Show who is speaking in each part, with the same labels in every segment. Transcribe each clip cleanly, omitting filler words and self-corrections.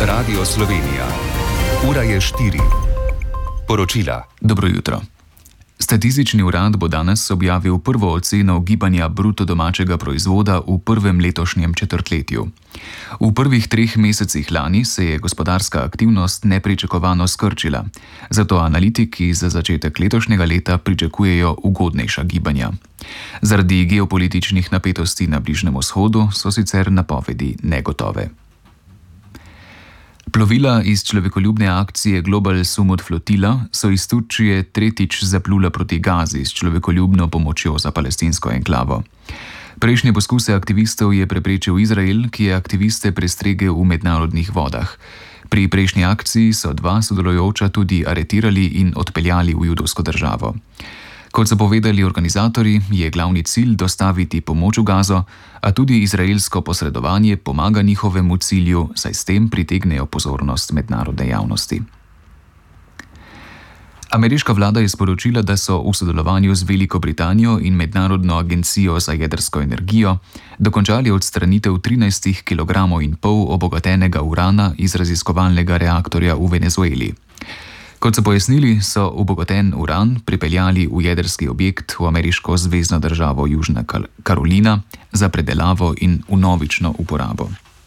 Speaker 1: Radio Slovenija. Ura je 4. Poročila.
Speaker 2: Dobro jutro. Statistični urad bo danes objavil prvo oceno gibanja bruto domačega proizvoda v prvem letošnjem četrtletju. V prvih 3 mesecih lani se je gospodarska aktivnost nepričakovano skrčila, zato analitiki za začetek letošnjega leta pričakujejo ugodnejša gibanja. Zaradi geopolitičnih napetosti na Bližnjem vzhodu so sicer napovedi negotove. Plovila iz človekoljubne akcije Global Sumud Flotilla so iz Turčije tretjič zaplula proti Gazi s človekoljubno pomočjo za palestinsko enklavo. Prejšnje poskuse aktivistov je preprečil Izrael, ki je aktiviste prestregel v mednarodnih vodah. Pri prejšnji akciji so 2 sodelujoča tudi aretirali in odpeljali v judovsko državo. Kot so povedali organizatorji, je glavni cilj dostaviti pomoč v Gazo, a tudi izraelsko posredovanje pomaga njihovemu cilju, saj s tem pritegnejo pozornost mednarodne javnosti. Ameriška vlada je sporočila, da so v sodelovanju z Veliko Britanijo in Mednarodno agencijo za jedrsko energijo dokončali odstranitev 13,5 kg obogatenega urana iz raziskovalnega reaktorja v Venezueli. Kot so pojasnili, so obogaten uran pripeljali v jedrski objekt v ameriško zvezno državo Južna Karolina za predelavo in vnovično uporabo.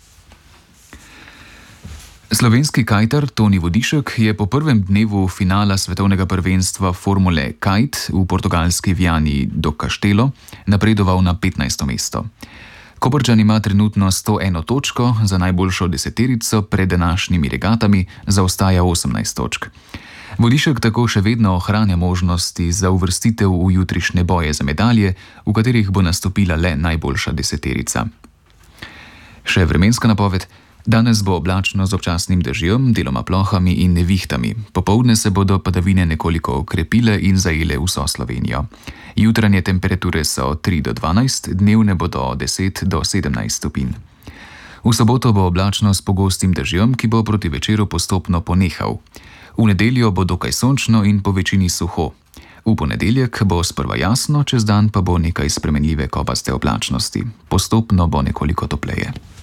Speaker 2: Slovenski kajter Toni Vodišek je po prvem dnevu finala svetovnega prvenstva formule kajt v portugalski Viani do Castelo napredoval na 15. mesto. Koprčan ima trenutno 101 točko, za najboljšo deseterico pred današnjimi regatami zaostaja 18 točk. Vodišek tako še vedno ohranja možnosti za uvrstitev v jutrišnje boje za medalje, v katerih bo nastopila le najboljša deseterica. Še vremenska napoved. Danes bo oblačno z občasnim dežjem, deloma plohami in nevihtami. Popoldne se bodo padavine nekoliko okrepile in zajele vso Slovenijo. Jutranje temperature so 3 do 12, dnevne bodo od 10 do 17 stopinj. V soboto bo oblačno s pogostim dežjem, ki bo proti večeru postopno ponehal. V nedeljo bo dokaj sončno in po večini suho. V ponedeljek bo sprva jasno, čez dan pa bo nekaj spremenljive kopaste oblačnosti. Postopno bo nekoliko topleje.